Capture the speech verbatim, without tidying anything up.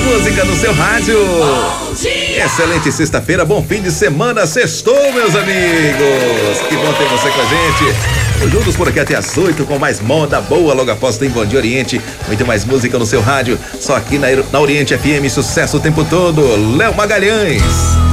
música no seu rádio. Excelente sexta-feira, bom fim de semana, sextou, meus amigos. Que bom ter você com a gente. Juntos por aqui até as oito com mais moda boa. Logo após tem Bom Dia Oriente, muito mais música no seu rádio. Só aqui na, na Oriente F M, sucesso o tempo todo. Léo Magalhães.